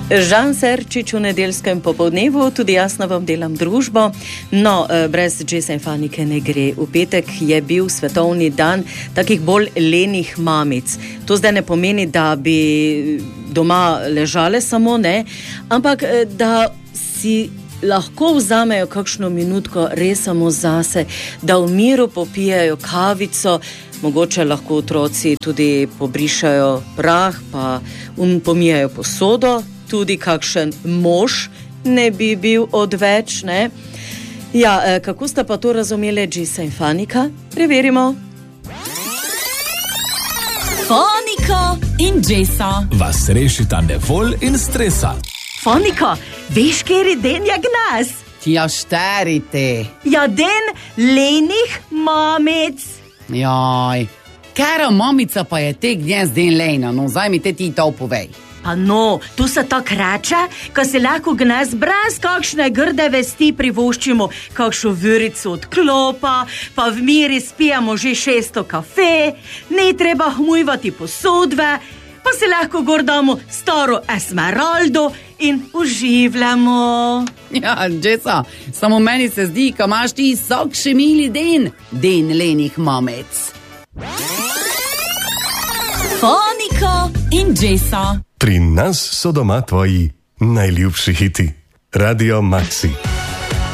Žan Serčič v nedeljskem popoldnevu, tudi jaz vam delam družbo. No, brez Jesse in Fanike ne gre. V petek je bil svetovni dan takih bolj lenih mamic. To zdaj ne pomeni, da bi doma ležale samo, ne, ampak da si lahko vzamejo kakšno minutko res samo zase, da v miru popijajo kavico, mogoče lahko otroci tudi pobrišajo prah, pa pomijajo posodo, tudi kakšen mož ne bi bil odveč, ne? Ja, kako sta pa to razumeli Jesse in Fanika? Preverimo. Fanika in Jessa vas rešita nevolj in stresa. Fanika, veš, kjer je den je gnas? Ja, šterite. Ja, den lenih mamic. Jaj, kera mamica pa je te gnjezd den lejna, no zdaj mi te ti to povej. Pa no, tu se tako reče, ko se lahko gnes brez kakšne grde vesti privoščimo kakšno virico od klopa, pa v miri spijemo že 600 kafe, ne treba hmujvati posodve, pa se lahko gor damo staro Esmeraldo in uživljamo. Ja, Jessa, samo meni se zdi, ko imaš ti vsak še mili den lenih mamic. Fanika in Jessa. Pri nas so doma tvoji najljubši hiti. Radio Maxi.